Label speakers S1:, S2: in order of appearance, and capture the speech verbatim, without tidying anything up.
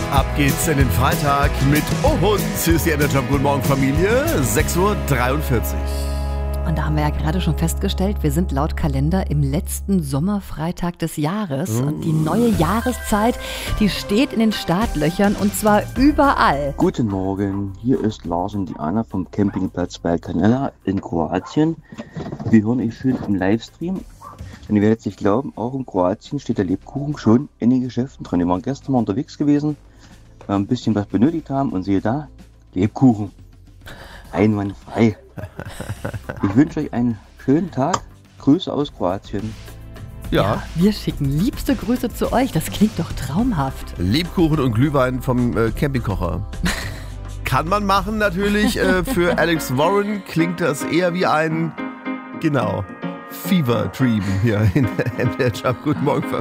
S1: Ab geht's in den Freitag mit Oh Hund. Hier ist die Energy Guten Morgen Familie, sechs Uhr dreiundvierzig.
S2: Und da haben wir ja gerade schon festgestellt, wir sind laut Kalender im letzten Sommerfreitag des Jahres. Mm. Und die neue Jahreszeit, die steht in den Startlöchern und zwar überall.
S3: Guten Morgen, hier ist Lars und Diana vom Campingplatz Balkanella in Kroatien. Wir hören euch schön im Livestream. Und ihr werdet es nicht glauben, auch in Kroatien steht der Lebkuchen schon in den Geschäften drin. Wir waren gestern mal unterwegs gewesen, ein bisschen was benötigt haben und siehe da, Lebkuchen. Einwandfrei. Ich wünsche euch einen schönen Tag. Grüße aus Kroatien.
S1: Ja.
S2: ja. Wir schicken liebste Grüße zu euch. Das klingt doch traumhaft.
S1: Lebkuchen und Glühwein vom äh, Campingkocher. Kann man machen natürlich. Äh, für Alex Warren klingt das eher wie ein, genau, Fever Dream hier in der M D R Jump. Guten Morgen.